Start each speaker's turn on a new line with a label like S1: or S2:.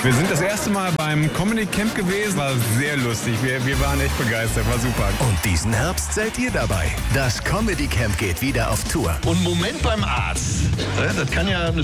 S1: Wir sind das erste Mal beim Comedy Camp gewesen, war sehr lustig. Wir waren echt begeistert, war super.
S2: Und diesen Herbst seid ihr dabei. Das Comedy Camp geht wieder auf Tour.
S3: Und Moment beim Arzt. Das kann ja eine